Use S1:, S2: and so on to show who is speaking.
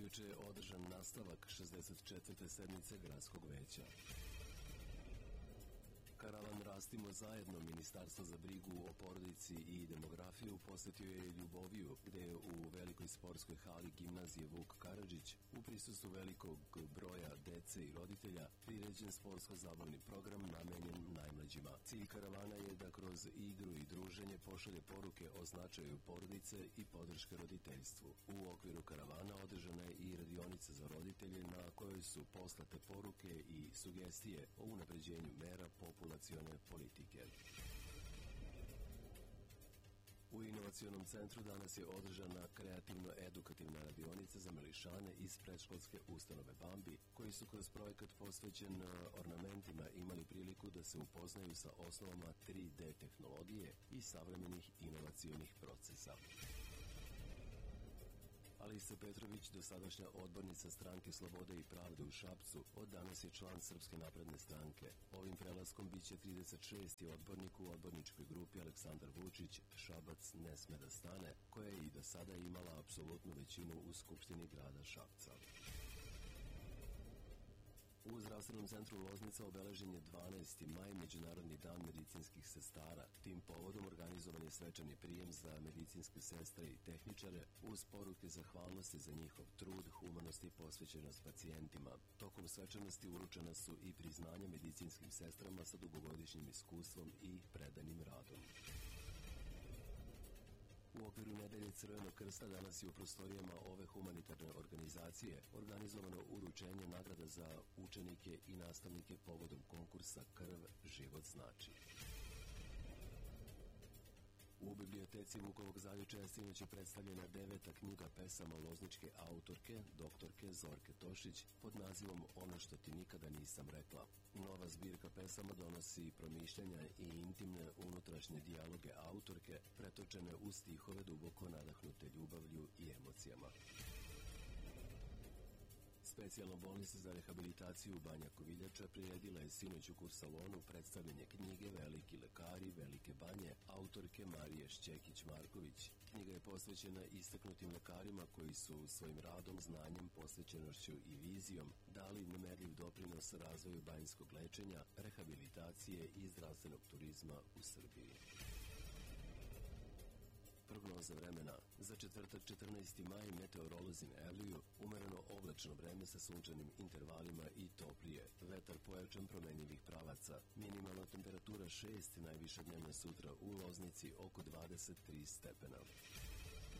S1: Juče je održan nastavak 64. sednice Gradskog veća. Karavan Rastimo zajedno Ministarstvo za brigu o porodici i demografiju posetio je Ljuboviju, gde je u velikoj sportskoj hali gimnazije Vuk Karadžić u prisustvu velikog broja dece i roditelja priređen sportsko-zabavni program namenjen najmlađima. Cilj karavana je da kroz igru i druženje pošalje poruke o značaju porodice i podrške roditeljstvu. U okviru karavana održana je i radionica za roditelje na kojoj su poslate poruke i sugestije o unapređenju mera populacione politike. U inovacionom centru danas je održana kreativno-edukativna radionica za mališane iz predškolske ustanove Bambi, koji su kroz projekat posvećen ornamentima imali priliku da se upoznaju sa osnovama 3D tehnologije i savremenih inovacionih procesa. Alisa Petrović, dosadašnja odbornica Stranke Slobode i pravde u Šapcu, od danas je član Srpske napredne stranke. Ovim prelaskom biće 36. odbornik u odborničkoj grupi Aleksandar Vučić, Šabac ne sme da stane, koja je i do sada imala apsolutnu većinu u Skupštini grada Šapca. U zdravstvenom centru Loznica obeležen je 12. maj, Međunarodni dan medicinskih sestara. Tim povodom organizovan je svečani prijem za medicinske sestre i tehničare uz poruke zahvalnosti za njihov trud, humanost i posvećenost pacijentima. Tokom svečanosti uručena su i priznanja medicinskim sestrama sa dugogodišnjim iskustvom i predanim radom. U okviru Nedelje Crvenog krsta danas je u prostorijama ove humanitarne organizacije organizovano uručenje nagrada za učenike i nastavnike povodom konkursa Krv život znači. U biblioteci Vukovog Zavičaja sinoć je predstavljena 9. knjiga pesama lozničke autorke, doktorke Zorke Tošić, pod nazivom Ono što ti nikada nisam rekla. Nova zbirka pesama donosi promišljanja i intimne unutrašnje dijaloge autorke, pretočene u stihove duboko nadahnute ljubavlju i emocijama. Specijalna bolnica za rehabilitaciju Banja Koviljača priredila je sinoć u Kursalonu predstavljanje knjige Veliki lekari Velike Banje autorke Marije Šćekić-Marković. Knjiga je posvećena istaknutim lekarima koji su svojim radom, znanjem, posvećenošću i vizijom dali nemerljiv doprinos razvoju banjskog lečenja, rehabilitacije i zdravstvenog turizma u Srbiji. Prognoza vremena. Za četvrtak 14. maj meteorolozi najavljuju umereno oblačno vreme sa sunčanim intervalima i toplije. Vetar pojačan promenjivih pravaca. Minimalna temperatura 6, najviša dnevna sutra u Loznici oko 23 stepena.